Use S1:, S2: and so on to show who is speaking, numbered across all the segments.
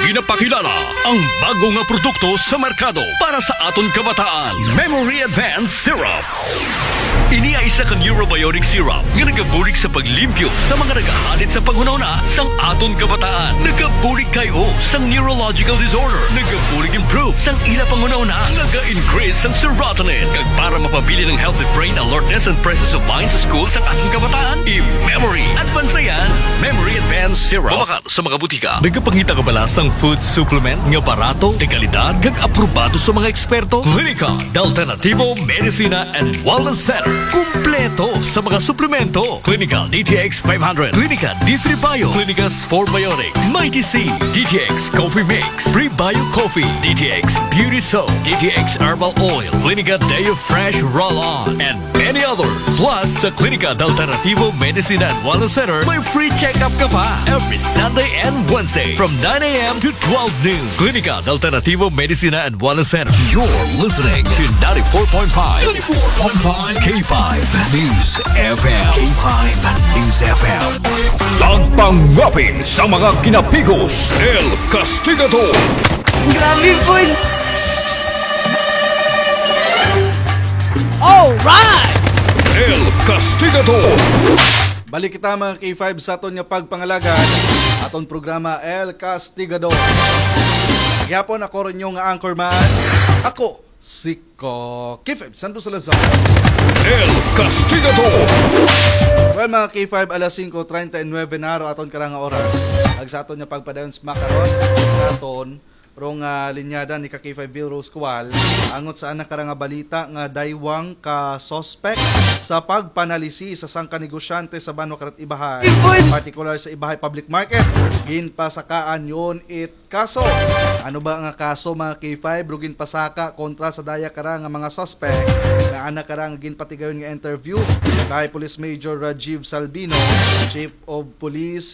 S1: Ginapakilala ang bago nga produkto sa merkado para sa aton kabataan. Memory Advanced Syrup. Ini ay isa ka neurobiotic syrup nga nagabulig sa paglimpyo sa mga nagahalit sa paghunahuna sang aton kabataan. Nagabulig kayo sang neurological disorder. Nagabulig improve sang ila panghunahuna. Naga-increase sang serotonin. Kag para mapabili ng healthy brain alertness and presence of mind sa school sang aton kabataan. I-Memory Advanced yan. Memory Advanced Syrup. Bumakat sa mga butika. Nagapangita ka bala sang food supplement nga barato, de kalidad, kag aprobado sa mga eksperto? Clinica de Alternativo Medicina and Wellness Center. Kumpleto sa mga suplemento. Clinica DTX 500, Clinica D3 Bio, Clinica Sport Biotics, Mighty C, DTX Coffee Mix, Pre-Bio Coffee, DTX Beauty Soap, DTX Herbal Oil, Clinica Deo Fresh Roll-On, and many others. Plus, sa Clinica de Alternativo Medicina and Wellness Center, may free check-up ka pa every Sunday and Wednesday from 9 a.m. to 12 noon. Clinica de Alternativo Medicina and Wellness Center. You're listening to 94.5 K5 News FM. K5 News FM. Pagpangapin sa mga kinapigos, El Castigador.
S2: Grabe po. Alright!
S1: El Castigador.
S3: Balik kita mga K5 sa aton nga pagpangalagan. Aton programa El Castigador. Gyapon ako rin yung anchorman. Ako si K5 Santos Salazar.
S1: El Castigador.
S3: Well mga K5, alas 5:39 na araw aton karang oras. Ag sa aton nga pagpadayon makaron sa aton rong linyada ni K5 Bill Rose Kual angot sa anak karang balita nga daywang ka suspect sa pagpanalisi sa sangka negosyante sa Banwa Karat Ibahay, particular sa Ibahay Public Market. Ginpasakaan yon kaso. Ano ba nga kaso mga K5? Rugin pasaka kontra sa daya karang nga mga suspect na anak karang ginpatigayon nga interview kay Police Major Rajiv Salbino, Chief of Police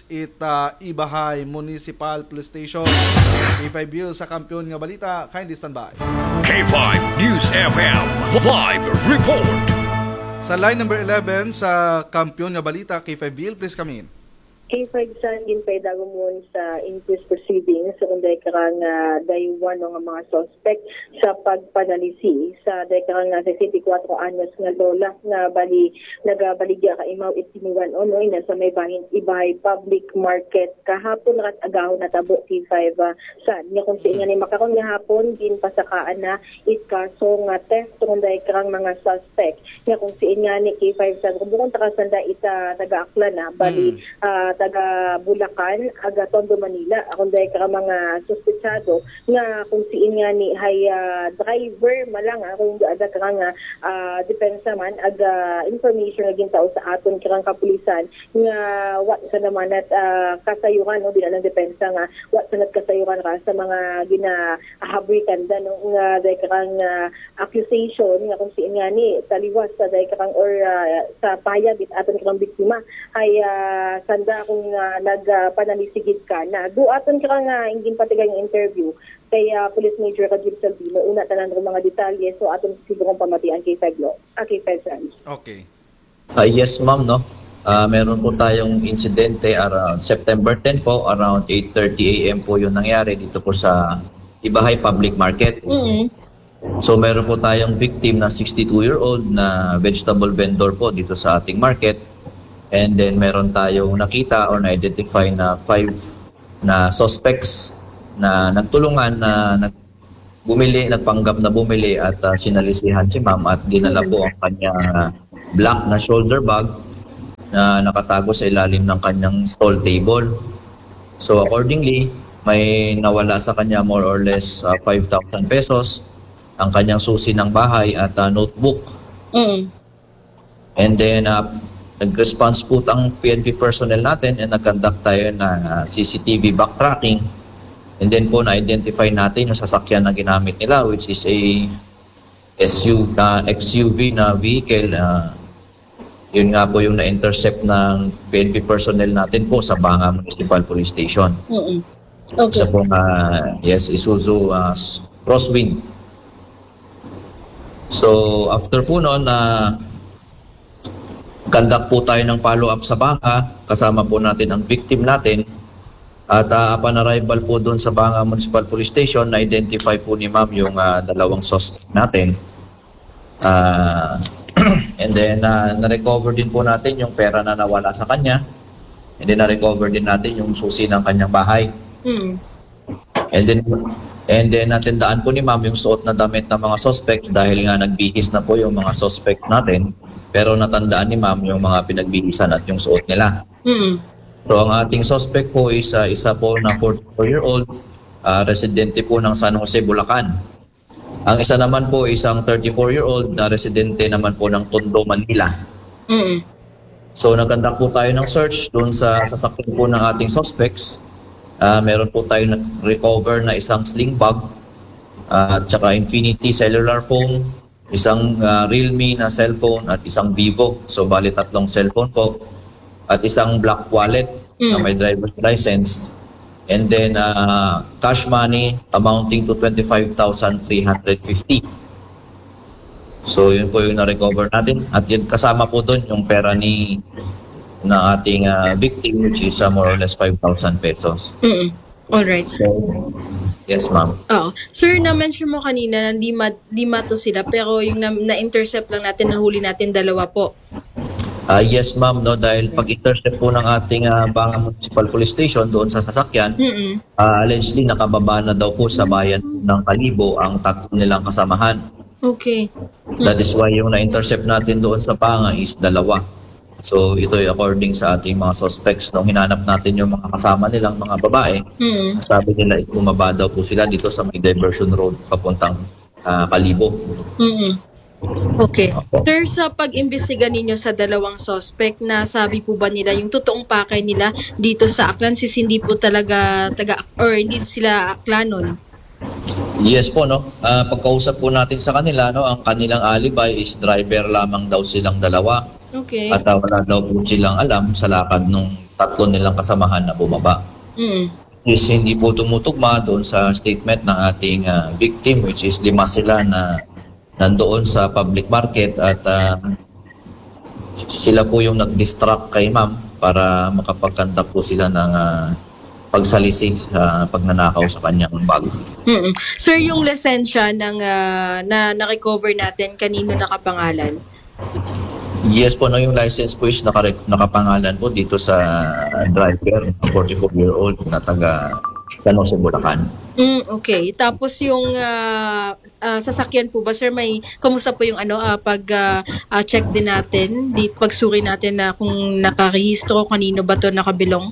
S3: Ibahay Municipal Police Station. K5 Bill sa kampiyon nga balita, kindly stand by.
S1: K5 News FM Live Report.
S3: Sa line number 11 sa kampiyon nga balita, K5 Bill, please come in.
S4: K5 San ginpaidago mo sa increased proceedings sa kunday karang daywan nga mga suspect sa pagpanalisi sa karang 64 anyos nga lola nga bali nagabaligya ka imaw itiniwan onoy na sa may bahin Ibahay Public Market kahapon rat agahon natabo K5 San nya kung nga ni makaron nga hapon ginpasakaan na kaso nga theft kunday karang mga suspect nya kung nga ni K5 San kung bukod takasanda ita taga-akla na bali taga Bulacan, aga Tondo, Manila. Akong dahil ka mga suspetsado nga kung siin nga ni hay driver malang kung ada ka nga depensa man aga information nga gintaw sa aton kirang kapulisan nga wat sa naman at kasayuran no bilang depensa nga wat sa kasayuran ka sa mga ginahabrikan da no nga dahil ka accusation nga kung siin nga ni taliwas sa dahil ka or sa payag it aton kirang biktima ay sanda kung nagpanalisigid ka na duaton ka nga ingin patigay ng interview kay Police Major Rajiv Salbino una tanan ng mga detalye so aton sigurong pamatian kay Feglo kay Fezan.
S3: Okay.
S5: Yes ma'am no. Meron po tayong insidente around September 10 po around 8:30 AM po yung nangyari dito po sa Ibahay Public Market. So meron po tayong victim na 62-year-old na vegetable vendor po dito sa ating market. And then meron tayong nakita or na-identify na 5 na suspects na nagtulungan na nagpanggap na bumili at sinalisihan si ma'am at dinala po ang kanyang black na shoulder bag na nakatago sa ilalim ng kanyang stall table. So accordingly, may nawala sa kanya more or less 5,000 pesos, ang kanyang susi ng bahay at notebook. And then nag-response po ang PNP personnel natin and nag-conduct tayo na CCTV backtracking. And then po na-identify natin yung sasakyan na ginamit nila which is a XUV na vehicle. Yun nga po yung na-intercept ng PNP personnel natin po sa Banga Municipal Police Station.
S4: Okay.
S5: Isa po Isuzu Crosswind. So after po noon conduct po tayo ng follow-up sa Banga, kasama po natin ang victim natin At upon arrival po doon sa Banga Municipal Police Station, na-identify po ni ma'am yung dalawang suspect natin. And then, na-recover din po natin yung pera na nawala sa kanya. And then, na-recover din natin yung susi ng kanyang bahay. And then natandaan po ni ma'am yung suot na damit ng mga suspects dahil nga nagbihis na po yung mga suspects natin. Pero natandaan ni ma'am yung mga pinagbihisan at yung suot nila. So ang ating suspect po is isa po na 44-year-old, residente po ng San Jose, Bulacan. Ang isa naman po isang 34-year-old na residente naman po ng Tondo, Manila. So nagkandak po tayo ng search doon sa sasakyan po ng ating suspects. Meron po tayo na-recover na isang sling bag at saka Infinity cellular phone, isang Realme na cellphone at isang Vivo. So bali 3 cellphone po at isang black wallet na may driver's license. And then cash money amounting to 25,350. So yun po yung na-recover natin. At yun kasama po doon yung pera ng ating victim, which is more or less 5,000 pesos.
S2: Alright.
S5: So, yes ma'am.
S2: Sir, na-mention mo kanina na lima to sila, pero yung na-intercept lang natin, nahuli natin 2 po.
S5: Yes ma'am, no, dahil pag-intercept po ng ating Banga Municipal Police Station doon sa sasakyan, allegedly nakababa na daw po sa bayan ng Kalibo ang 3 nilang kasamahan.
S2: Okay.
S5: That is why yung na-intercept natin doon sa Banga is 2. So ito ay according sa ating mga suspects. Nung hinanap natin yung mga kasama nilang mga babae, sabi nila bumaba daw po sila dito sa may diversion road papuntang Kalibo.
S2: Okay. Sir, sa pag-imbestiga ninyo sa 2 suspect, na sabi po ba nila yung totoong pakay nila dito sa Aklan, since hindi po talaga hindi sila Aklanon?
S5: Yes po, no. Pagkausap po natin sa kanila, no, ang kanilang alibi is driver lamang daw silang 2.
S2: Okay.
S5: At wala daw po silang alam sa lakad nung 3 nilang kasamahan na bumaba. Is hindi po tumutugma doon sa statement ng ating victim, which is 5 sila na nandoon sa public market at sila po yung nag-distract kay ma'am para makapagkanta po sila ng pagsalisi sa pagnanakaw sa kanyang bag.
S2: Sir, yung lisensya ng na-recover natin, kanino nakapangalan?
S5: Yes po, no, yung license po is nakapangalan po dito sa driver, 44-year-old na taga San Jose, Bulacan.
S2: Okay. Tapos yung sasakyan po ba, sir, kamusta po yung pag-check din natin, pagsuri natin na kung nakarehistro, kanino ba to nakabilong?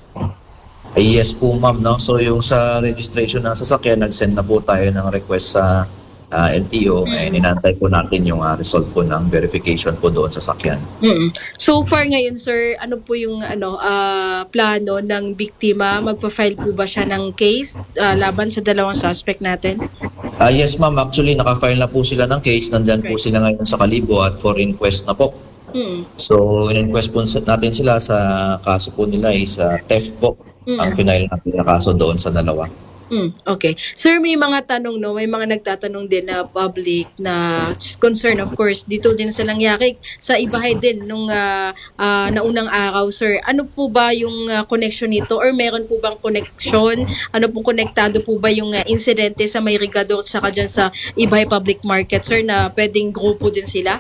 S5: Yes po ma'am, no? So yung sa registration ng sasakyan, nag-send na po tayo ng request sa LTO, inantay po natin yung result po ng verification po doon sa sasakyan.
S2: So far ngayon, sir, ano po yung plano ng biktima? Magpa-file po ba siya ng case laban sa 2 suspect natin?
S5: Yes ma'am, actually nakafile na po sila ng case. Nandyan po sila ngayon sa Kalibo at for inquest na po. So in-inquest po natin sila sa kaso po nila is theft po. Ang final natin na kaso doon sa 2.
S2: Okay. Sir, may mga tanong, no? May mga nagtatanong din na public na concern, of course. Dito din sa nangyari sa Ibahay din nung naunang araw, sir. Ano po ba yung connection nito? Or meron po bang connection? Ano po konektado po ba yung insidente sa May Rigador at saka dyan sa Ibahay Public Market, sir, na pwedeng grupo din sila?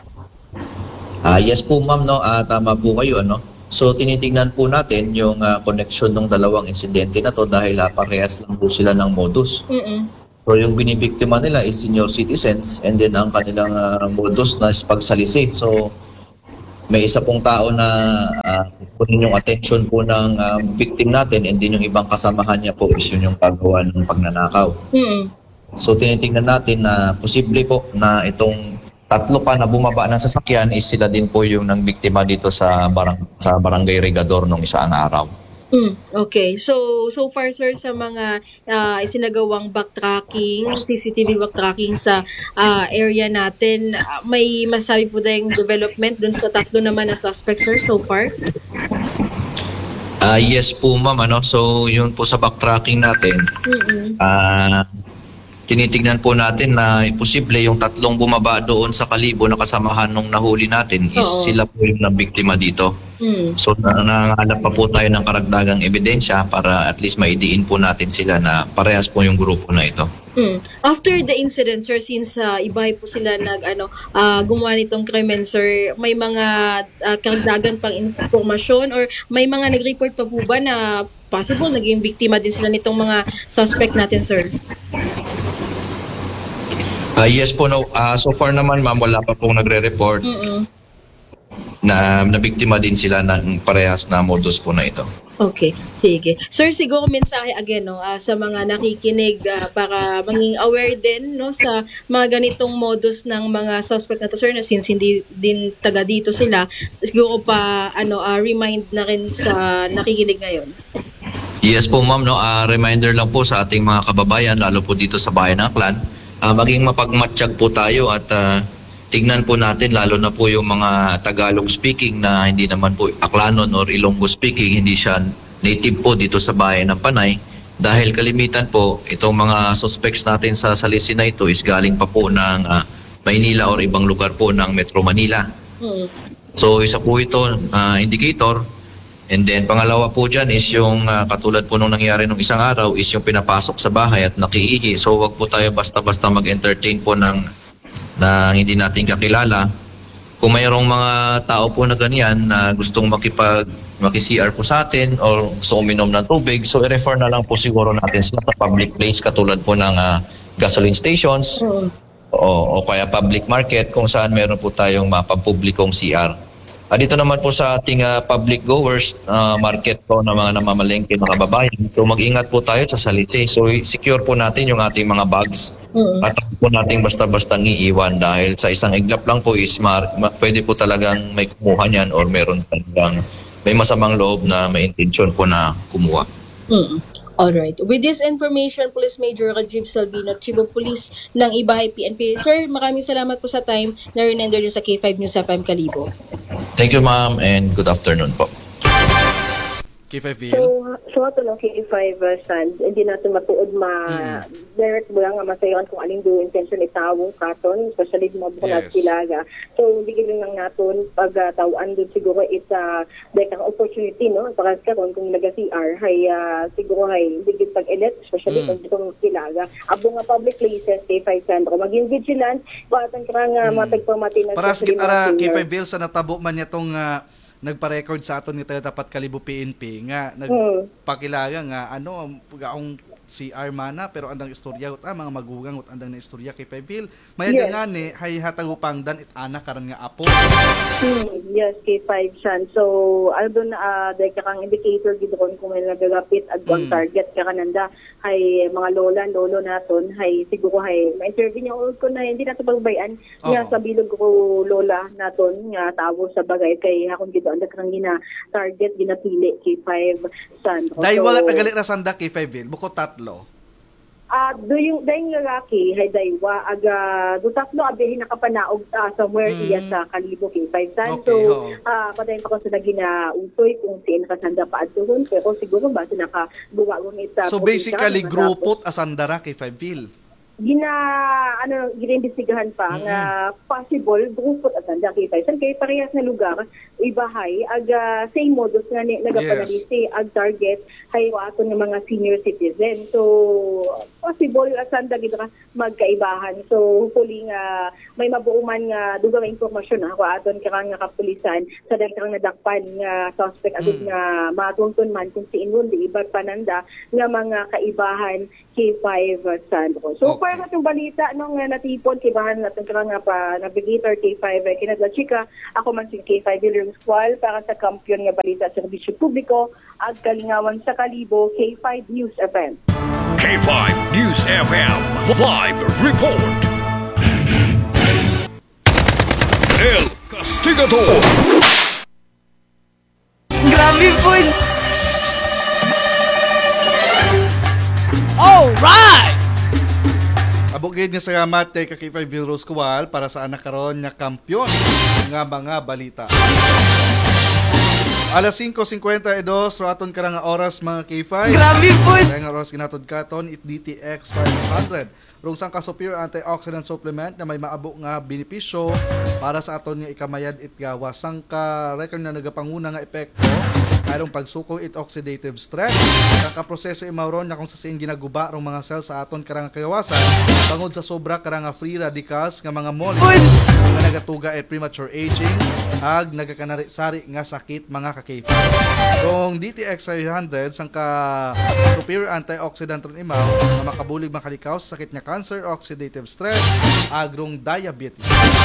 S5: Yes po ma'am, no? Tama po kayo, ano? So tinitingnan po natin yung connection ng 2 insidente na to dahil parehas lang po sila ng modus. So yung binibiktima nila is senior citizens and then ang kanilang modus na is pagsalisi. So may isa pong tao na kunin yung attention po ng victim natin and then yung ibang kasamahan niya po is yun yung paggawa ng pagnanakaw. So tinitingnan natin na posible po na itong 3 pa na bumaba ng sasakyan is sila din po yung nang biktima dito sa Barangay Rigador nung isang araw.
S2: Okay. So far, sir, sa mga isinagawang backtracking, CCTV backtracking sa area natin, may masabi po tayong development dun sa 3 naman na suspects, sir, so far?
S5: Yes po ma'am, ano? So yun po sa backtracking natin, tinitignan po natin na posible yung tatlong bumaba doon sa Kalibo na kasamahan nung nahuli natin is
S2: Oo.
S5: sila po yung nabiktima dito. So nangangalap pa po tayo ng karagdagang ebidensya para at least maidiin po natin sila na parehas po yung grupo na ito.
S2: After the incident, sir, since ibahay po sila gumawa nitong krimen, sir, may mga karagdagan pang informasyon or may mga nag-report pa po ba na possible naging biktima din sila nitong mga suspect natin, sir?
S5: Yes po, no. So far naman ma'am, wala pa pong nagre-report na nabiktima din sila ng parehas na modus po na ito.
S2: Okay, sige. Sir, siguro mensahe again sa mga nakikinig para maging aware din sa mga ganitong modus ng mga suspect na to, sir, na since hindi din taga dito sila, siguro pa remind na rin sa nakikinig ngayon.
S5: Yes po ma'am, no. Reminder lang po sa ating mga kababayan, lalo po dito sa bayan ng Aklan, maging mapagmatsyag po tayo at tignan po natin lalo na po yung mga Tagalog speaking na hindi naman po Aklanon or Ilonggo speaking, hindi siya native po dito sa bayan ng Panay, dahil kalimitan po itong mga suspects natin sa salisi na ito is galing pa po ng Maynila or ibang lugar po ng Metro Manila. So isa po ito indicator. And then pangalawa po dyan is yung katulad po nung nangyari nung isang araw is yung pinapasok sa bahay at nakiihi. So wag po tayo basta-basta mag-entertain po na hindi natin kakilala. Kung mayroong mga tao po na ganyan na gustong maki-CR po sa atin or gusto uminom ng tubig, so i-refer na lang po siguro natin sila sa public place katulad po ng gasoline stations o kaya public market kung saan meron po tayong mapampublikong CR. Dito naman po sa ating public goers market po na mga namamalengke mga kababayan. So mag-ingat po tayo sa salite. So secure po natin yung ating mga bags at po natin basta-bastang iiwan dahil sa isang iglap lang po is pwede po talagang may kumuha niyan or meron talagang may masamang loob na may intensyon po na kumuha.
S2: Alright. With this information, Police Major Rajib Salvino, Chief of Police ng Ibahay PNP. Sir, maraming salamat po sa time na reminder nyo sa K5 News FM Kalibo.
S5: Thank you ma'am and good afternoon po.
S3: K5
S4: So ato ng K5 Sand, hindi natin matuod direct mo lang masayon kung aling do intention itawong katon, especially mga bukas pilaga. So bigyan lang naton pag tawaan doon siguro dekang opportunity no para karon kung naga-CR hay siguro hay bigyan pag-elect especially pag ditong pilaga. Abo nga public places K5 Sand maging vigilant patang karang matagpamati na
S3: para sa kitara K5 Bill sa natabo man niya tong nagpa-record sa aton ni tayo dapat Kalibo PNP nga nagpakilaga nga ang CR mana pero andang istorya mga magugang andang na istorya kay Bill mayaga nga ni hay hatagupang dan anak karon nga apo.
S4: Yes, K5 siyan. So doon dahil kang indicator gid kon kung may nagagapit at ang target ka kananda hay mga lolo naton hay siguro hay ma-interview niya ko na hindi nato pagbayan nga sa bilog ko lola naton nga tawo sa bagay kay hakon gid ang kang target ginapili K5 san.
S3: Dahil wala tagali ra sanda K5 Bill buko tatlo.
S4: Dayong lalaki hay daywa do tatlo abihin nakapanaog somewhere iya sa Kalibo K5 san. So padayon pa ko sa utoy kung siin kasanda pa adtuhon pero siguro ba nakagawa ng ita.
S3: So basically grupot asandara K5 Bill.
S4: Gina-imbestigahan pa nga possible grupot at sanda K5 san kay parehas na lugar ibahay same modus nga nagapanalisi ag target hay aton nga mga senior citizen. So possible at sanda gid magkaibahan. So hopefully nga may mabuuman nga dugang impormasyon ako aton karang nga kapulisan sa daghang nadakpan nga suspect agud nga matungton man kung siin di iba pananda nga mga kaibahan K5 Sandro. So para itong balita nung natipon kibahan natin karang nga pa navigator K5 kinadla chika ako man si K5 Williams Squall para sa kampiyon nga balita sa serbisyo publiko at kalingawan sa Kalibo K5 News FM.
S1: K5 News FM Live Report. El Castigador.
S6: Grabe po. Alright!
S3: Abugid niya sa mate kay K5 Rose Kuwal para sa anak karon nga kampyon nga mga balita. Alas 5:52 raton karang nga oras mga K5.
S6: Grabe po.
S3: Kaya nga oras ginatod katon it DTX 500. Rung sang ka superior antioxidant supplement na may maabo nga benepisyo para sa aton nga ikamayad it gawas. Sang ka record na nagapanguna nga epekto karong pagsuko it oxidative stress. Sang ka proseso imawron na kung sa siin ginaguba rong mga cells sa aton karang kayawasan bangod sa sobra karang nga free radicals nga mga molecules nga nagatuga at premature aging ag nagakanari-sari nga sakit mga ka-K5. Kung DTX 500 sang ka superior antioxidant ron imaw na makabulig makalikaw sa sakit nga cancer, oxidative stress, agrong diabetes.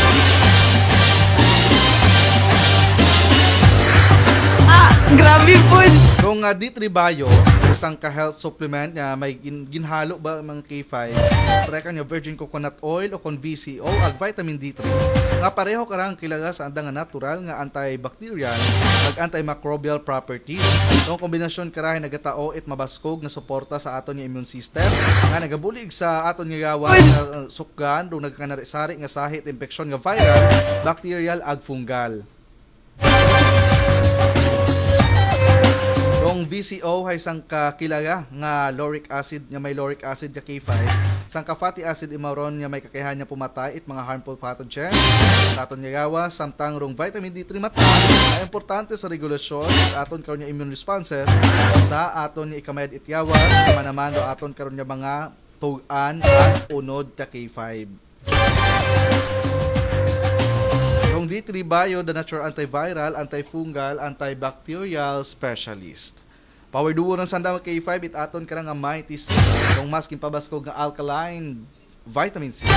S6: Grabe po.
S3: Kung D3 Bio, isang ka-health supplement na may ginhalo ba mga K5, treka nyo virgin coconut oil o kon VCO ag vitamin D3. Nga pareho karang kilaga sa andang nga natural nga antibacterial ag antimicrobial properties. Kung kombinasyon karahay nagatao it mabaskog na suporta sa aton nga immune system nga nagabulig sa aton nga gawas nga sukgan do nagkanari-sari nga sahit infeksyon nga viral, bacterial ag fungal. Kung VCO ay isang kakilaga nga lauric acid nga may lauric acid ka K5, isang ka fatty acid imawron nga may kakayahan niya pumatay it mga harmful pathogen sa aton nga gawas samtang rong vitamin D3 mata ay importante sa regulasyon sa aton karon nga immune responses sa aton nga ikamayad it gawas manamando aton karon nga mga tug-an at unod ka K5. Kung D3 Bio, the natural antiviral, antifungal, antibacterial specialist. Power duo ng sandang K5 it aton karang nga mighty C. Kung mas kimpabaskog nga alkaline vitamin C.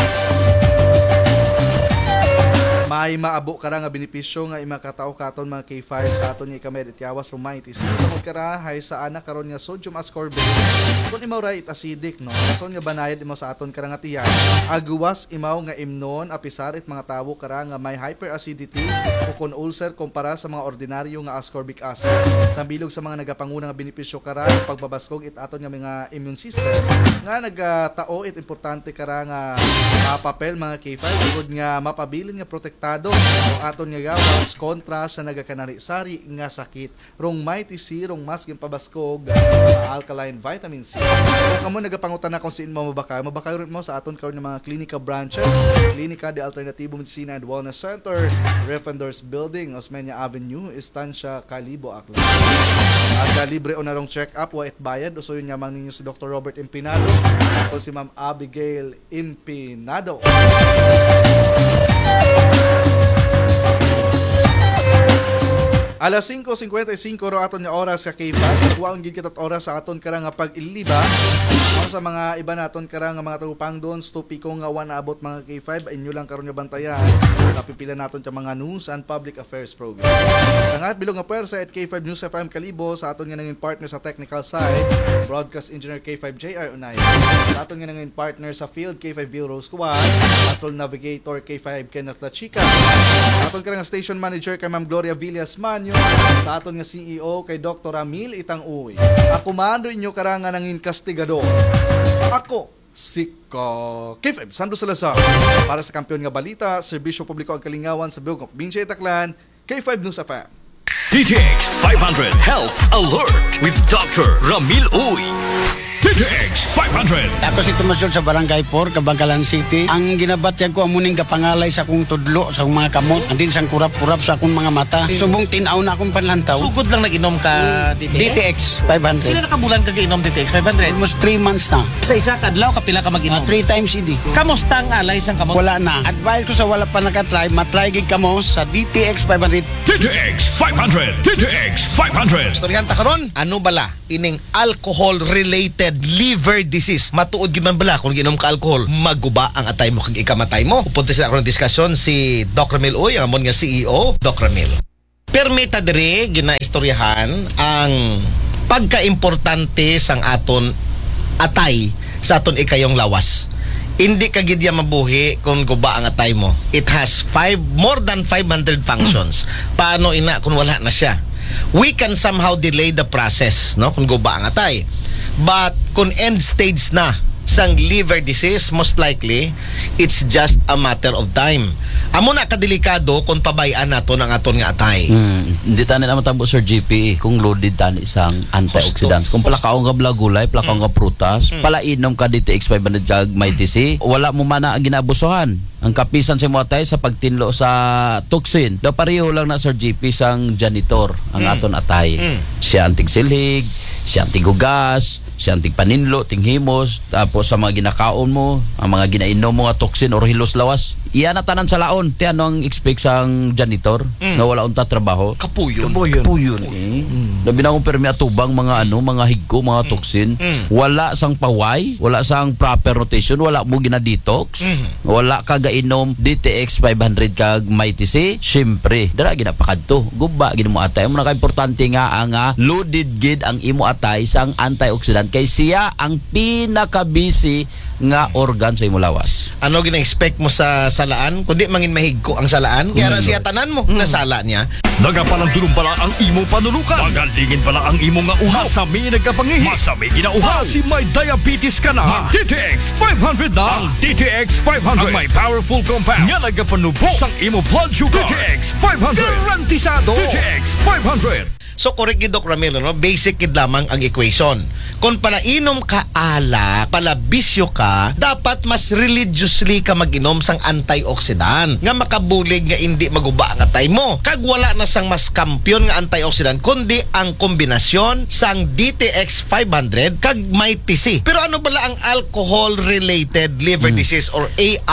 S3: May maabo karang nga benepisyo nga imakatao katon mga K5 sa aton nga ikamed it yawas from mighty C. Tungod karahay sa anak karon nga sodium ascorbate. Kung imaw ra it acidic no, rason nga banayad imaw sa aton karang nga tiyan. Aguwas imaw nga imnon apisar it mga tawo karang nga may hyperacidity o kon ulcer kumpara sa mga ordinaryo nga ascorbic acid. Sa bilog sa mga nagapanguna nga benepisyo karang pagbabaskog it aton nga mga immune system nga nagatao it importante karang nga papel mga K5 tungod nga mapabilin nga protektado o aton nga gawas kontra sa nagakanari-sari nga sakit rong mighty C rong mas gimpabaskog alkaline vitamin C. Kung kamo nagapangutan na kung siin mo mabakay rin mo sa aton karon nga mga clinical branches, Klinika de Alternativo Medicina and Wellness Center, Refenders Building, Osmeña Avenue, Estancia, Calibo, Aklan. At libre o narong check-up o it bayad usuyon yamang ninyo si Dr. Robert Impinado o si Ma'am Abigail Impinado. Alas 5:55 ro aton nga oras sa K5. Kuwaon gid kitat oras sa aton karang nga pag-iliba. Ano sa mga iba naton karang nga mga tagupang doon stupiko nga one abot mga K5 inyo lang karon nga bantayan. Napipila naton sa mga news and public affairs program. Sangat bilog nga puwersa at K5 News FM Kalibo sa aton nga nangin partner sa technical side, broadcast engineer K5 JR Unay. Sa aton nga nangin partner sa field K5 Bill Rose Kuwan, patrol navigator K5 Kenneth Lachica. Sa aton karang station manager kay Ma'am Gloria Villas Man sa aton nga CEO kay Dr. Ramil Itang Uy. Ako mando inyo karanga nangin kastigador. Ako si K5 Sando Salazar para sa kampiyon nga balita, serbisyo publiko ag kalingawan sa Bugok, Binjay Taclan, K5 News FM.
S1: DTX 500 Health Alert with Dr. Ramil Uy. DTX 500.
S7: Ako si Tomasyon sa Barangay 4, Kabangkalan City. Ang ginabatyag ko amuning kapangalay sa akong tudlo, sa akong mga kamot, andin sang kurap-kurap sa akong mga mata. Subong tinaw na akong panlantaw.
S8: Sugod lang nag-inom ka
S7: DTX 500.
S8: Pila na kabulan ka inom DTX 500?
S7: Almost 3 months na.
S8: Sa isa kadlaw kapila ka mag-inom?
S7: 3 times hindi.
S8: Kamusta ang alay sang kamot?
S7: Wala na. Advice ko sa wala pa nakatry, matry gig kamo sa DTX 500.
S1: DTX 500. DTX 500.
S9: Storyhan ta karon, ano bala ining alcohol related liver disease. Matuod gyud man bala kung ginom ka alcohol, maguba ang atay mo kag ikamatay mo. Upunta sa akong diskusyon si Dr. Ramil Uy, ang amon nga CEO, Dr. Ramil. Permita dire ginaistoryahan ang pagkaimportante sang aton atay sa aton ikayong lawas. Hindi ka gid ya mabuhi kung guba ang atay mo. It has more than 500 functions. Paano ina kung wala na siya? We can somehow delay the process, no? Kung guba ang atay. But kung end stage na sang liver disease, most likely it's just a matter of time. Amo na kadelikado kung pabayaan nato ng aton nga atay.
S10: Hindi tani na matabo Sir GP kung loaded tani isang antioxidants. Kung palakaong ka gulay, palakaong ka prutas, palainom ka DTX 500 kag MyTC, wala mo man na ginabusuhan. Ang kapisan sa atay sa pagtinlo sa toxin. Do pareho lang na Sir GP sang janitor ang aton atay. Siya antig silhig, siya antig gugas, siya antig paninlo, tinghimos, tapos sa mga ginakaon mo, ang mga ginainom mo nga toxin or hilos lawas, iyan na tanan sa laon. Ti ano ang expect sang janitor na wala unta trabaho?
S9: Kapuyon.
S10: Labi na akong permi atubang mga mga higko, mga toxin. Wala sang paway, wala sang proper nutrition, wala mo gina-detox, wala ka gainom DTX 500 kag MyTC. Syempre, dara ginapakadto. Guba gid mo atay. Mo na ka-importante nga ang loaded gid ang imo atay sang antioxidant kay siya ang pinaka-busy nga organ sa imo lawas.
S9: Ano gina-expect mo sa salaan? Kundi mangin mahigko ang salaan, kaya siya tanan mo na sala niya.
S1: Nagapalandulong pala ang imong panulukan. Magalingin pala ang imong nga uhaw. Masami nagkapangihi. Masami ginauhaw. Si may diabetes ka na. DTX 500 na. Ang DTX 500. Ang may powerful compounds. Nga nagapanubok sang imo blood sugar. DTX 500. Garantisado. DTX 500.
S9: So correct gid Doc Ramiro, no? Basic gid lamang ang equation. Kung palainom ka alak, palabisyo ka, dapat mas religiously ka mag-inom sang antioxidant nga makabulig nga hindi maguba ang atay mo. Kag wala na sang mas kampiyon nga antioxidant kundi ang kombinasyon sang DTX 500 kag MyTC. Pero ano bala ang alcohol-related liver disease or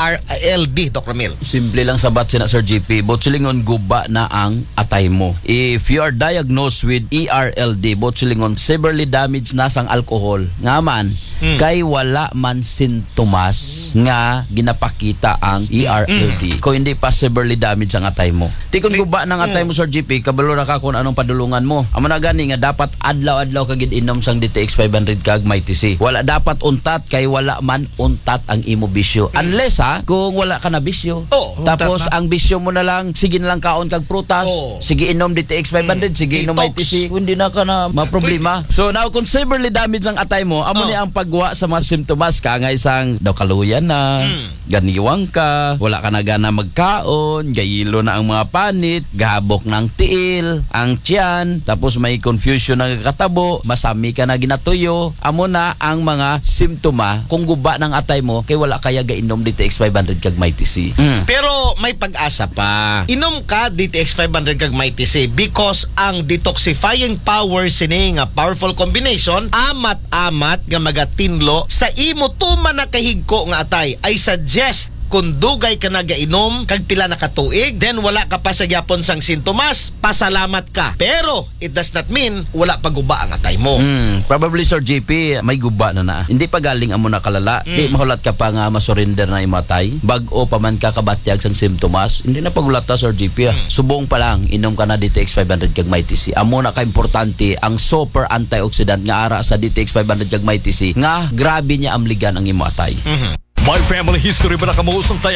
S9: ARLD, Doc Ramiro?
S10: Simple lang sabat sina Sir GP. Botulingon guba na ang atay mo. If you are diagnosed with ERLD, botulingon severely damaged na sang alcohol. Nga man, kay wala man sintomas nga ginapakita ang ERLD. Kung hindi pa severely damaged ang atay mo. Tikon guba ng atay mo Sir GP, kabalo na ka kung anong padulungan mo. Amo na gani nga dapat adlaw-adlaw ka gid inom sang DTX 500 kag MyTC. Wala dapat untat kay wala man untat ang imo bisyo. Unless kung wala ka na bisyo. Tapos ang bisyo mo na lang sige na lang kaon kag prutas, sige inom DTX 500, sige inom MyTC, hindi na ka na maproblema. So now kung severely damaged ang atay mo, amo ni ang pagwa sa mga simptomas ka nga isang daw kaluyan na, ganiwang ka, wala ka na gana magkaon, gayilo na ang mga panit, gahabok ng tiil, ang tiyan, tapos may confusion ng katabo, masami ka na ginatuyo, amo na ang mga simptoma kung guba ng atay mo kay wala kaya gainom DTX 500 kag MyTC.
S9: Pero may pag-asa pa. Inom ka DTX 500 kag MyTC because ang detoxifying power sini nga powerful combination amat-amat nga magatinlo sa imo tuman na kahigko nga atay. I suggest kung dugay ka nagainom kag pila na katuig, then wala ka pa sa gyapon sang sintomas, pasalamat ka. Pero it does not mean wala pa guba ang atay mo.
S10: Probably Sir JP may guba na. Hindi pa galing amo na kalala. Di mahulat ka pa nga masurrender na imatay. Bag-o pa man ka kabatyag sang sintomas, hindi na pagulat ta Sir JP. Subong pa lang inom ka na DTX 500 kag MyTC. Amo na ka importante ang super antioxidant nga ara sa DTX 500 kag MyTC nga grabe niya amligan ang imo atay.
S1: My family history ba na kamuusong tayo?